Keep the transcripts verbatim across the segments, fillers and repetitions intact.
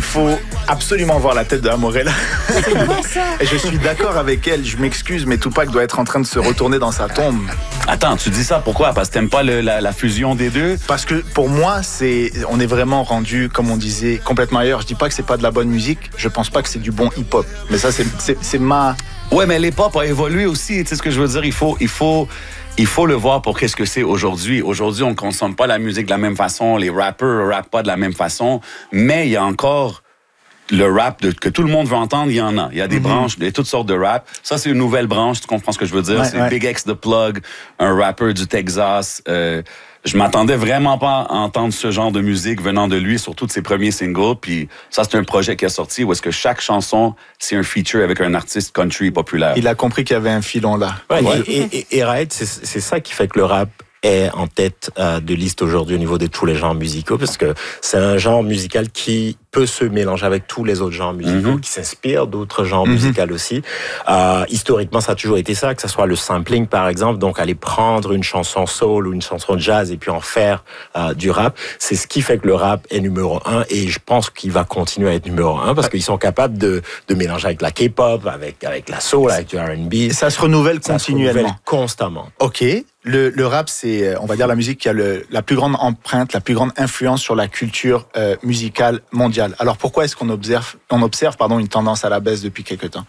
faut absolument voir la tête de Amorella. Et je suis d'accord avec elle, je m'excuse, mais Tupac doit être en train de se retourner dans sa tombe. Attends, tu dis ça pourquoi? Parce que t'aimes pas le, la, la fusion des deux? Parce que pour moi, c'est, on est vraiment rendu, comme on disait, complètement ailleurs. Je dis pas que c'est pas de la bonne musique, je pense pas que c'est du bon hip-hop. Mais ça, c'est, c'est, c'est ma... Ouais, mais l'hip-hop a évolué aussi. Tu sais ce que je veux dire? Il faut, il faut, il faut le voir pour qu'est-ce que c'est aujourd'hui. Aujourd'hui, on ne consomme pas la musique de la même façon. Les rappers ne rappent pas de la même façon. Mais il y a encore le rap de, que tout le monde veut entendre. Il y en a. Il y a des mm-hmm. branches, il y a toutes sortes de rap. Ça, c'est une nouvelle branche. Tu comprends ce que je veux dire? Ouais, c'est ouais. Big X The Plug, un rapper du Texas. Euh, je m'attendais vraiment pas à entendre ce genre de musique venant de lui, surtout de ses premiers singles. Puis ça, c'est un projet qui a sorti où est-ce que chaque chanson, c'est un feature avec un artiste country populaire. Il a compris qu'il y avait un filon là. Ouais, ouais. Et, et, et, et Raed, c'est, c'est ça qui fait que le rap est en tête euh, de liste aujourd'hui au niveau de tous les genres musicaux, parce que c'est un genre musical qui peut se mélanger avec tous les autres genres musicaux, mm-hmm. qui s'inspire d'autres genres mm-hmm. musicaux aussi. Euh, historiquement, ça a toujours été ça, que ce soit le sampling, par exemple, donc aller prendre une chanson soul ou une chanson jazz et puis en faire euh, du rap. C'est ce qui fait que le rap est numéro un, et je pense qu'il va continuer à être numéro un, parce qu'ils sont capables de, de mélanger avec la K-pop, avec, avec la soul, avec du R and B. Et ça se renouvelle ça continuellement. Se renouvelle constamment. OK. Le, le rap, c'est, on va dire, la musique qui a le, la plus grande empreinte, la plus grande influence sur la culture euh, musicale mondiale. Alors pourquoi est-ce qu'on observe, on observe pardon, une tendance à la baisse depuis quelque temps?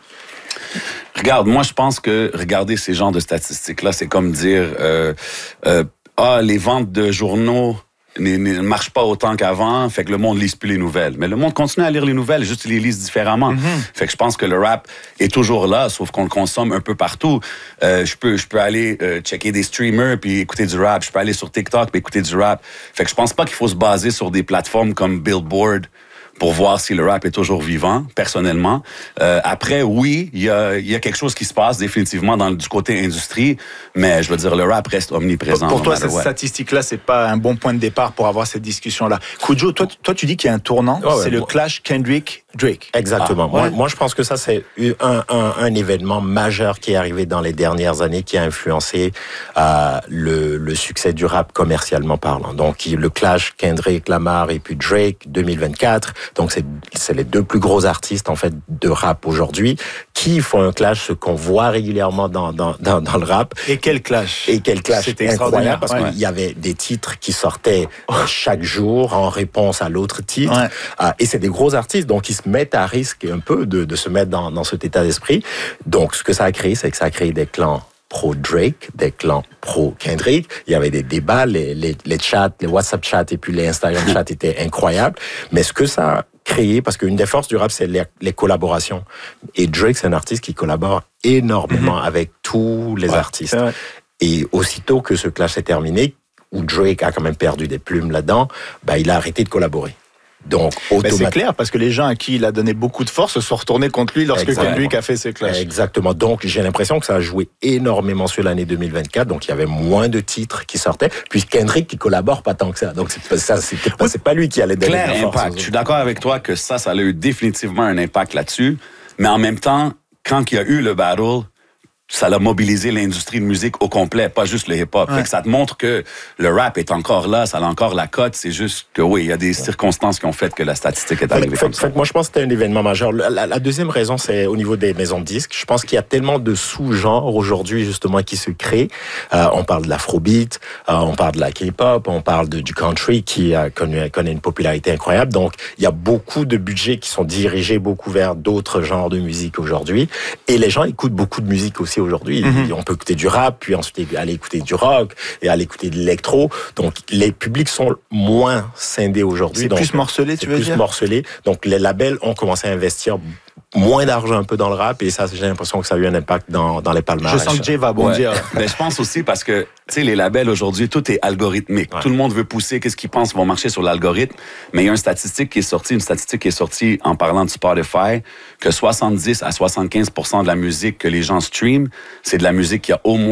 Regarde, moi je pense que regarder ces genres de statistiques-là, c'est comme dire euh, euh, ah, les ventes de journaux ne, ne marchent pas autant qu'avant, fait que le monde lise plus les nouvelles. Mais le monde continue à lire les nouvelles, juste ils les lisent différemment. Mm-hmm. Fait que je pense que le rap est toujours là, sauf qu'on le consomme un peu partout. Euh, je peux, je peux aller euh, checker des streamers puis écouter du rap. Je peux aller sur TikTok puis écouter du rap. Fait que je pense pas qu'il faut se baser sur des plateformes comme Billboard pour voir si le rap est toujours vivant, personnellement. Euh, après, oui, il y a, y a quelque chose qui se passe définitivement dans, du côté industrie, mais je veux dire, le rap reste omniprésent. Pour toi, cette what. statistique-là, c'est pas un bon point de départ pour avoir cette discussion-là. Koujo, toi, toi tu dis qu'il y a un tournant, oh, c'est ouais, le bon. clash Kendrick-Drake. Exactement. Ah, moi, ouais. moi, je pense que ça, c'est un, un, un événement majeur qui est arrivé dans les dernières années, qui a influencé euh, le, le succès du rap commercialement parlant. Donc, le clash Kendrick-Lamar et puis Drake deux mille vingt-quatre. Donc, c'est, c'est les deux plus gros artistes, en fait, de rap aujourd'hui, qui font un clash, ce qu'on voit régulièrement dans, dans, dans, dans le rap. Et quel clash! Et quel clash! C'était incroyable, parce ouais. qu'il y avait des titres qui sortaient oh. chaque jour en réponse à l'autre titre. Ouais. Euh, et c'est des gros artistes, donc ils se mettent à risque un peu de, de se mettre dans, dans cet état d'esprit. Donc, ce que ça a créé, c'est que ça a créé des clans pro-Drake, des clans pro-Kendrick. Il y avait des débats, les, les, les chats, les WhatsApp chats et puis les Instagram chats étaient incroyables. Mais ce que ça a créé, parce qu'une des forces du rap, c'est les, les collaborations. Et Drake, c'est un artiste qui collabore énormément mm-hmm. avec tous les ouais, artistes. Et aussitôt que ce clash est terminé, où Drake a quand même perdu des plumes là-dedans, bah, il a arrêté de collaborer. Donc, automatique... ben c'est clair, parce que les gens à qui il a donné beaucoup de force se sont retournés contre lui lorsque Kendrick a fait ses clashs. Exactement. Donc, j'ai l'impression que ça a joué énormément sur l'année deux mille vingt-quatre. Donc, il y avait moins de titres qui sortaient. Puis Kendrick qui collabore pas tant que ça. Donc, c'est pas, ça, c'est pas, c'est pas lui qui allait donner clair la force. Impact. Je suis d'accord avec toi que ça, ça a eu définitivement un impact là-dessus. Mais en même temps, quand il y a eu le battle, ça a mobilisé l'industrie de musique au complet, pas juste le hip-hop. Ouais. Fait que ça te montre que le rap est encore là, ça a encore la cote. C'est juste que oui, il y a des circonstances qui ont fait que la statistique est arrivée fait, comme fait, ça. Fait, moi, je pense que c'était un événement majeur. La, la deuxième raison, c'est au niveau des maisons de disques. Je pense qu'il y a tellement de sous-genres aujourd'hui, justement, qui se créent. Euh, on parle de l'afrobeat, euh, on parle de la K-pop, on parle de, du country qui a connu, connaît une popularité incroyable. Donc, il y a beaucoup de budgets qui sont dirigés beaucoup vers d'autres genres de musique aujourd'hui. Et les gens écoutent beaucoup de musique aussi aujourd'hui. Mm-hmm. On peut écouter du rap, puis ensuite aller écouter du rock, et aller écouter de l'électro. Donc, les publics sont moins scindés aujourd'hui. C'est donc, plus morcelé, tu veux dire? C'est plus morcelé. Donc, les labels ont commencé à investir moins d'argent un peu dans le rap, et ça, j'ai l'impression que ça a eu un impact dans, dans les palmarès. Je sens que Jay va bondir. Ouais. Mais je pense aussi parce que, tu sais, les labels aujourd'hui, tout est algorithmique. Ouais. Tout le monde veut pousser qu'est-ce qu'ils pensent vont marcher sur l'algorithme. Mais il y a une statistique qui est sortie, une statistique qui est sortie en parlant de Spotify, que soixante-dix à soixante-quinze pour cent de la musique que les gens streament, c'est de la musique qui a au moins